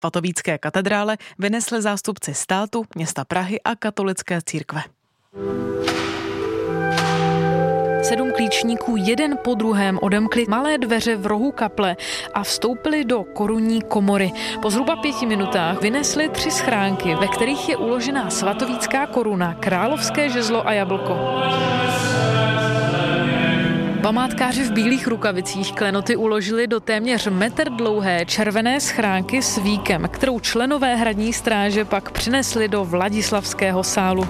Svatovícké katedrále vynesli zástupci státu, města Prahy a katolické církve. 7 klíčníků jeden po druhém odemkli malé dveře v rohu kaple a vstoupili do korunní komory. Po zhruba 5 minutách vynesli 3 schránky, ve kterých je uložená svatovícká koruna, královské žezlo a jablko. Památkáři v bílých rukavicích klenoty uložili do téměř metr dlouhé červené schránky s víkem, kterou členové hradní stráže pak přinesli do Vladislavského sálu.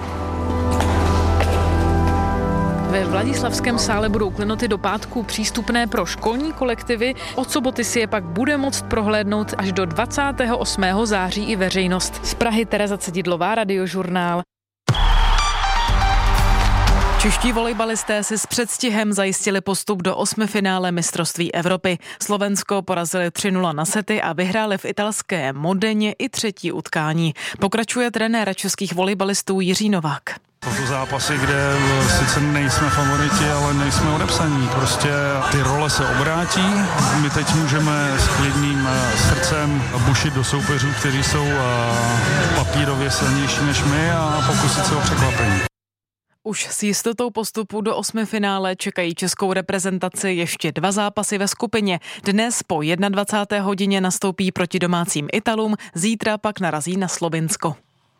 Ve Vladislavském sále budou klenoty do pátku přístupné pro školní kolektivy, od soboty si je pak bude moct prohlédnout až do 28. září i veřejnost. Z Prahy Tereza Cedidlová, Radiožurnál. Čeští volejbalisté si s předstihem zajistili postup do 8. finále mistrovství Evropy. Slovensko porazili 3-0 na sety a vyhráli v italské Modeně i 3. utkání. Pokračuje trenér českých volejbalistů Jiří Novák. Jsou to zápasy, kde sice nejsme favoriti, ale nejsme odepsaní. Prostě ty role se obrátí. My teď můžeme s klidným srdcem bušit do soupeřů, kteří jsou papírově silnější než my, a pokusit se o překvapení. Už s jistotou postupu do 8. finále čekají českou reprezentaci ještě 2 zápasy ve skupině. Dnes po 21. hodině nastoupí proti domácím Italům, zítra pak narazí na Slovinsko.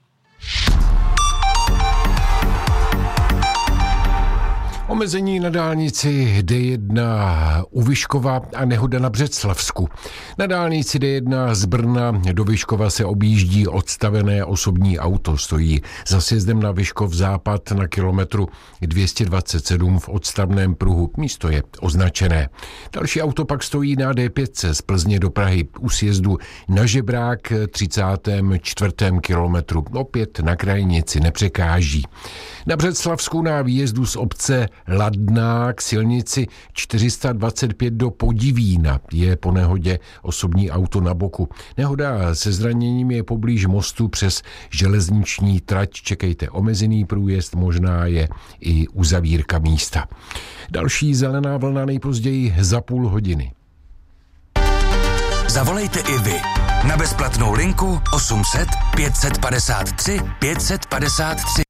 Omezení na dálnici D1 u Vyškova a nehoda na Břeclavsku. Na dálnici D1 z Brna do Vyškova se objíždí odstavené osobní auto. Stojí za sjezdem na Vyškov západ na kilometru 227 v odstavném pruhu. Místo je označené. Další auto pak stojí na D5 z Plzně do Prahy u sjezdu na Žebrák 34. kilometru. Opět na krajnici nepřekáží. Na Břeclavsku na výjezdu z obce Ladná k silnici 425 do Podivína je po nehodě osobní auto na boku. Nehoda se zraněním je poblíž mostu přes železniční trať. Čekejte omezený průjezd, možná je i uzavírka místa. Další zelená vlna nejpozději za půl hodiny. Zavolejte i vy na bezplatnou linku 800 553 553.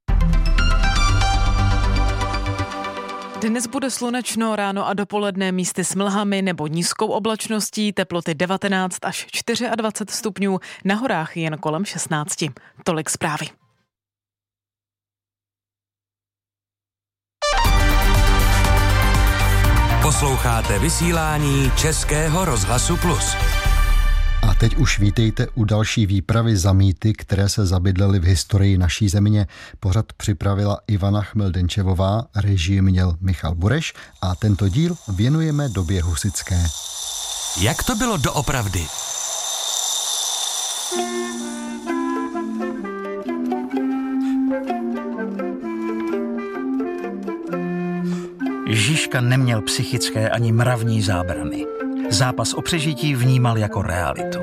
Dnes bude slunečno, ráno a dopoledne místy s mlhami nebo nízkou oblačností, teploty 19 až 24 stupňů, na horách jen kolem 16. Tolik zprávy. Posloucháte vysílání Českého rozhlasu Plus. A teď už vítejte u další výpravy za mýty, které se zabydlely v historii naší země. Pořad připravila Ivana Chmeldenčevová, režii měl Michal Bureš a tento díl věnujeme době husitské. Jak to bylo doopravdy? Žižka neměl psychické ani mravní zábrany. Zápas o přežití vnímal jako realitu.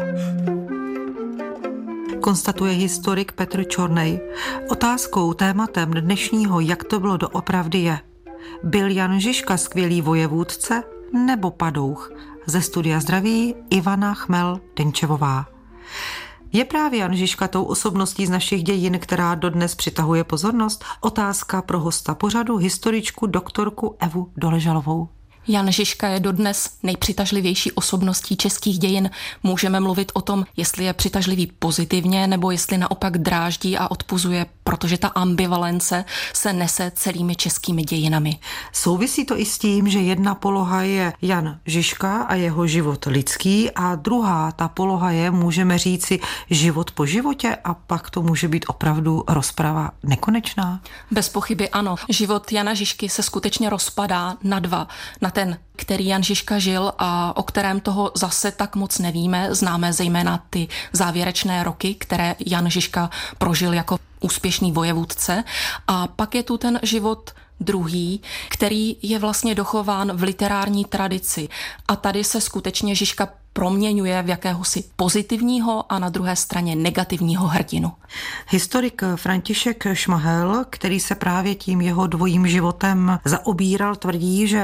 Konstatuje historik Petr Čornej. Otázkou, tématem dnešního Jak to bylo doopravdy je: byl Jan Žižka skvělý vojevůdce nebo padouch? Ze studia zdraví Ivana Chmeldenčevová. Je právě Jan Žižka tou osobností z našich dějin, která dodnes přitahuje pozornost? Otázka pro hosta pořadu, historičku doktorku Evu Doležalovou. Jan Žižka je dodnes nejpřitažlivější osobností českých dějin. Můžeme mluvit o tom, jestli je přitažlivý pozitivně, nebo jestli naopak dráždí a odpuzuje, protože ta ambivalence se nese celými českými dějinami. Souvisí to i s tím, že jedna poloha je Jan Žižka a jeho život lidský a druhá, ta poloha je, můžeme říci, život po životě, a pak to může být opravdu rozprava nekonečná? Bez pochyby ano. Život Jana Žižky se skutečně rozpadá na dva. Na ten, který Jan Žižka žil a o kterém toho zase tak moc nevíme. Známe zejména ty závěrečné roky, které Jan Žižka prožil jako úspěšný vojevůdce. A pak je tu ten život druhý, který je vlastně dochován v literární tradici. A tady se skutečně Žižka proměňuje v jakéhosi pozitivního a na druhé straně negativního hrdinu. Historik František Šmahel, který se právě tím jeho dvojím životem zaobíral, tvrdí, že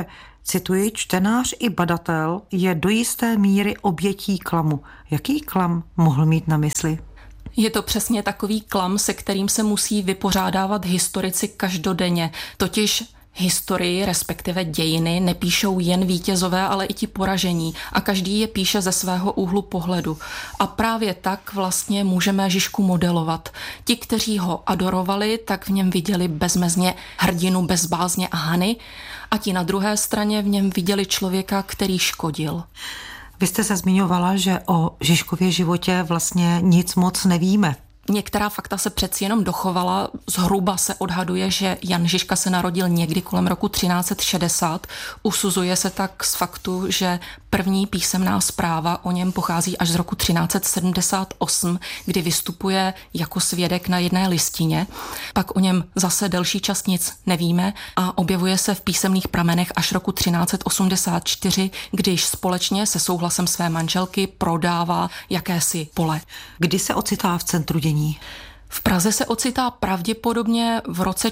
Cituji, čtenář i badatel je do jisté míry obětí klamu. Jaký klam mohl mít na mysli? Je to přesně takový klam, se kterým se musí vypořádávat historici každodenně, totiž historii, respektive dějiny, nepíšou jen vítězové, ale i ti poražení a každý je píše ze svého úhlu pohledu. A právě tak vlastně můžeme Žižku modelovat. Ti, kteří ho adorovali, tak v něm viděli bezmezně hrdinu bez bázně a hany a ti na druhé straně v něm viděli člověka, který škodil. Vy jste se zmiňovala, že o Žižkově životě vlastně nic moc nevíme. Některá fakta se přeci jenom dochovala. Zhruba se odhaduje, že Jan Žižka se narodil někdy kolem roku 1360. Usuzuje se tak z faktu, že první písemná zpráva o něm pochází až z roku 1378, kdy vystupuje jako svědek na jedné listině. Pak o něm zase delší čas nic nevíme a objevuje se v písemných pramenech až roku 1384, když společně se souhlasem své manželky prodává jakési pole. Kdy se ocitá v centru dění? V Praze se ocitá pravděpodobně v roce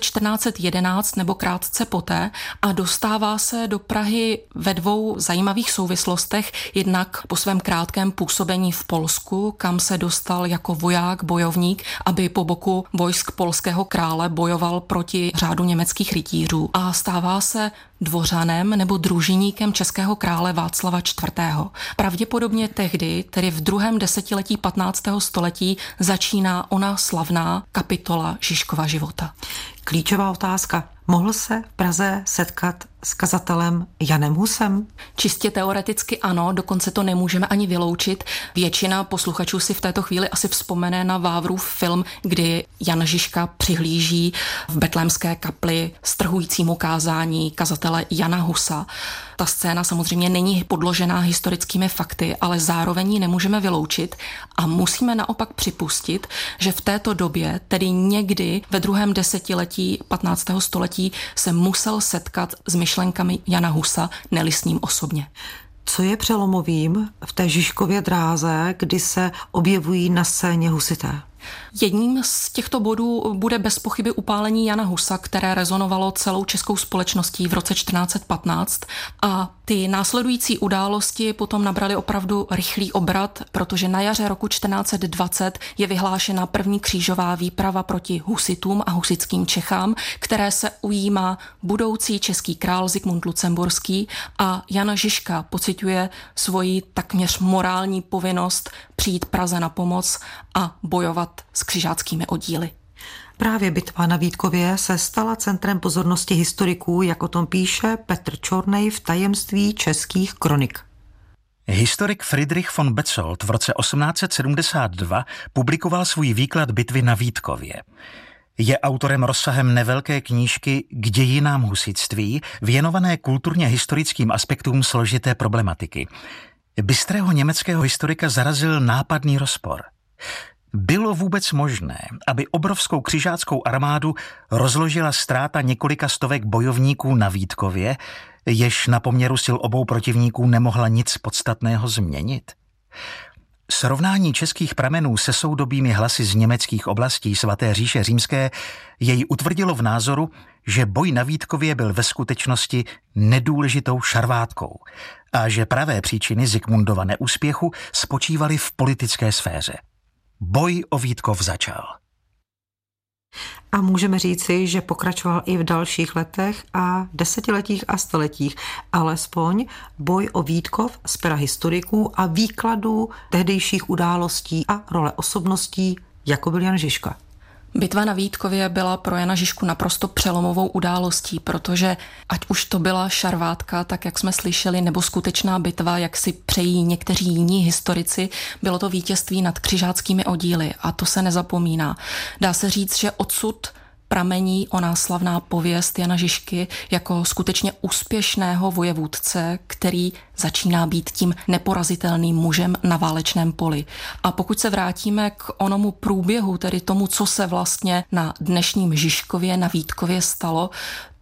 1411 nebo krátce poté a dostává se do Prahy ve dvou zajímavých souvislostech. Jednak po svém krátkém působení v Polsku, kam se dostal jako voják, bojovník, aby po boku vojsk polského krále bojoval proti řádu německých rytířů. A stává se dvořanem nebo družiníkem českého krále Václava IV. Pravděpodobně tehdy, tedy v druhém desetiletí 15. století, začíná ona slavná kapitola Žižkova života. Klíčová otázka. Mohl se v Praze setkat s kazatelem Janem Husem? Čistě teoreticky ano, dokonce to nemůžeme ani vyloučit. Většina posluchačů si v této chvíli asi vzpomene na Vávrův film, kdy Jan Žižka přihlíží v betlémské kapli strhujícímu kázání kazatele Jana Husa. Ta scéna samozřejmě není podložená historickými fakty, ale zároveň ji nemůžeme vyloučit a musíme naopak připustit, že v této době, tedy někdy ve druhém desetiletí 15. století, se musel setkat s myšlenkami Jana Husa, ne-li s ním osobně. Co je přelomovým v té Žižkově dráze, kdy se objevují na scéně husité? Jedním z těchto bodů bude bez pochyby upálení Jana Husa, které rezonovalo celou českou společností v roce 1415 a ty následující události potom nabraly opravdu rychlý obrat, protože na jaře roku 1420 je vyhlášena první křížová výprava proti husitům a husitským Čechám, které se ujímá budoucí český král Zikmund Lucemburský a Jan Žižka pociťuje svoji takměř morální povinnost přijít Praze na pomoc a bojovat s křižáckými oddíly. Právě bitva na Vítkově se stala centrem pozornosti historiků, jak o tom píše Petr Čornej v Tajemství českých kronik. Historik Friedrich von Betzold v roce 1872 publikoval svůj výklad bitvy na Vítkově. Je autorem rozsahem nevelké knížky K dějinám husitství, věnované kulturně historickým aspektům složité problematiky. Bystrého německého historika zarazil nápadný rozpor. Bylo vůbec možné, aby obrovskou křižáckou armádu rozložila ztráta několika stovek bojovníků na Vítkově, jež na poměru sil obou protivníků nemohla nic podstatného změnit? Srovnání českých pramenů se soudobými hlasy z německých oblastí Svaté říše římské jej utvrdilo v názoru, že boj na Vítkově byl ve skutečnosti nedůležitou šarvátkou a že pravé příčiny Zikmundova neúspěchu spočívaly v politické sféře. Boj o Vítkov začal. A můžeme říci, že pokračoval i v dalších letech a desetiletích a stoletích. Alespoň boj o Vítkov z pera historiků a výkladů tehdejších událostí a role osobností, jako byl Jan Žižka. Bitva na Vítkově byla pro Jana Žižku naprosto přelomovou událostí, protože ať už to byla šarvátka, tak jak jsme slyšeli, nebo skutečná bitva, jak si přejí někteří jiní historici, bylo to vítězství nad křižáckými oddíly a to se nezapomíná. Dá se říct, že odsud pramení ona slavná pověst Jana Žižky jako skutečně úspěšného vojevůdce, který začíná být tím neporazitelným mužem na válečném poli. A pokud se vrátíme k onomu průběhu, tedy tomu, co se vlastně na dnešním Žižkově, na Vítkově stalo, tak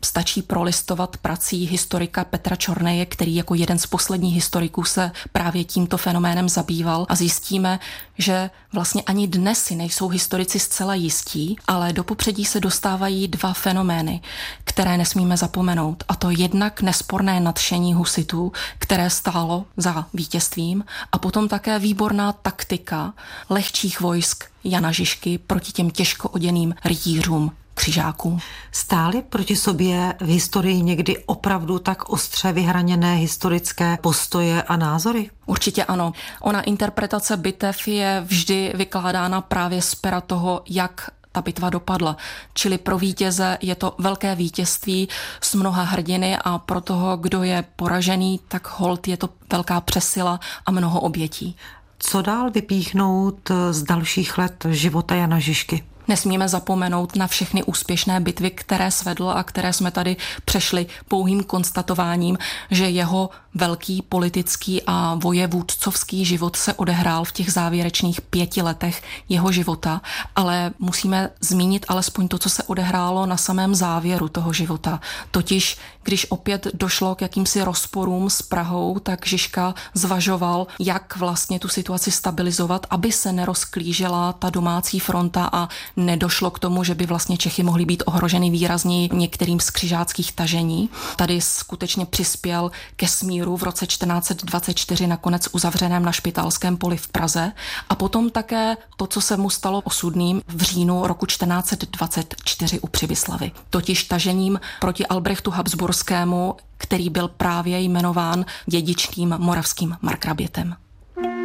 Stačí prolistovat prací historika Petra Čorneje, který jako jeden z posledních historiků se právě tímto fenoménem zabýval, a zjistíme, že vlastně ani dnes si nejsou historici zcela jistí, ale do popředí se dostávají dva fenomény, které nesmíme zapomenout. A to jednak nesporné nadšení husitů, které stálo za vítězstvím, a potom také výborná taktika lehčích vojsk Jana Žižky proti těm těžko oděným rytířům křižáků. Stály proti sobě v historii někdy opravdu tak ostře vyhraněné historické postoje a názory? Určitě ano. Ona interpretace bitev je vždy vykládána právě z pera toho, jak ta bitva dopadla. Čili pro vítěze je to velké vítězství s mnoha hrdiny a pro toho, kdo je poražený, tak holt je to velká přesila a mnoho obětí. Co dál vypíchnout z dalších let života Jana Žižky? Nesmíme zapomenout na všechny úspěšné bitvy, které svedl a které jsme tady přešli pouhým konstatováním, že jeho velký politický a vojevůdcovský život se odehrál v těch závěrečných 5 letech jeho života, ale musíme zmínit alespoň to, co se odehrálo na samém závěru toho života. Totiž, když opět došlo k jakýmsi rozporům s Prahou, tak Žižka zvažoval, jak vlastně tu situaci stabilizovat, aby se nerozklížela ta domácí fronta a nedošlo k tomu, že by vlastně Čechy mohly být ohroženy výrazněji některým z křižáckých tažení. Tady skutečně přispěl ke smíru v roce 1424 nakonec uzavřeném na Špitálském poli v Praze a potom také to, co se mu stalo osudným v říjnu roku 1424 u Přibyslavy. Totiž tažením proti Albrechtu Habsburskému, který byl právě jmenován dědičným moravským markrabětem.